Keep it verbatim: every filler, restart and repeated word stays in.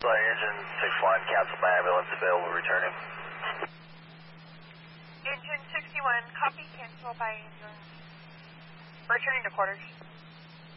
By engine six one, cancel by ambulance available, returning. Engine sixty-one, copy, cancel by ambulance. Returning to quarters.